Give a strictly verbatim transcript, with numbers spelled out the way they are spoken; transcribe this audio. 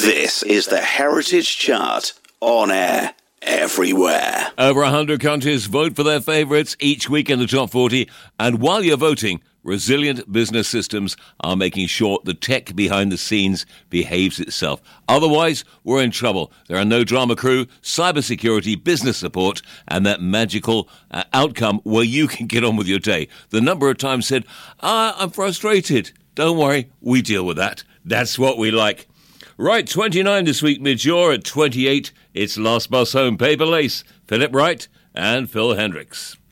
This is the Heritage Chart, on air everywhere. Over one hundred countries vote for their favourites each week in the top forty, and while you're voting, resilient business systems are making sure the tech behind the scenes behaves itself. Otherwise, we're in trouble. There are no drama crew, cybersecurity, business support, and that magical uh, outcome where you can get on with your day. The number of times said, ah, I'm frustrated. Don't worry, we deal with that. That's what we like. Right, twenty-nine this week, Midge-Ure. At twenty-eight, it's Last Bus Home, Paper Lace, Philip Wright and Phil Hendricks.